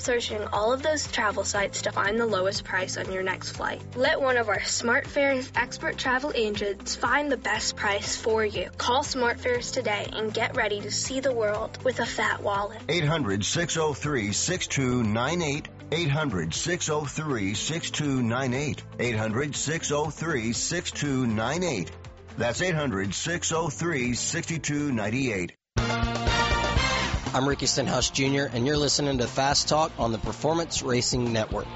searching all of those travel sites to find the lowest price on your next flight. Let one of our SmartFares expert travel agents find the best price for you. Call SmartFares today and get ready to see the world with a fat wallet. 800-603-6298. 800-603-6298. 800-603-6298. That's 800-603-6298. I'm Ricky Stenhouse Jr., and you're listening to Fast Talk on the Performance Racing Network.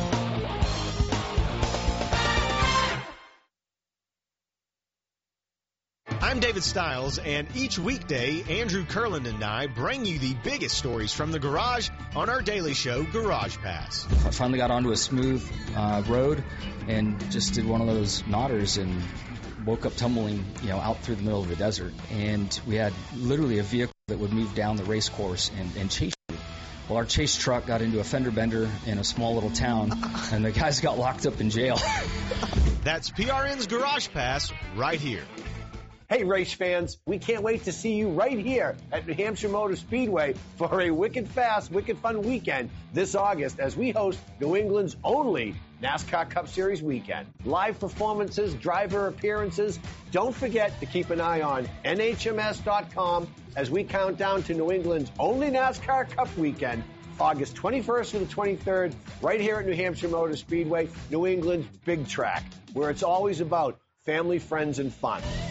I'm David Stiles, and each weekday, Andrew Kurland and I bring you the biggest stories from the garage on our daily show, Garage Pass. I finally got onto a smooth road and just did one of those nodders and woke up tumbling, out through the middle of the desert. And we had literally a vehicle that would move down the race course and chase you. Well, our chase truck got into a fender bender in a small little town, and the guys got locked up in jail. That's PRN's Garage Pass right here. Hey, race fans, we can't wait to see you right here at New Hampshire Motor Speedway for a wicked fast, wicked fun weekend this August as we host New England's only NASCAR Cup Series weekend. Live performances, driver appearances. Don't forget to keep an eye on NHMS.com as we count down to New England's only NASCAR Cup weekend, August 21st to the 23rd, right here at New Hampshire Motor Speedway, New England's big track, where it's always about family, friends, and fun.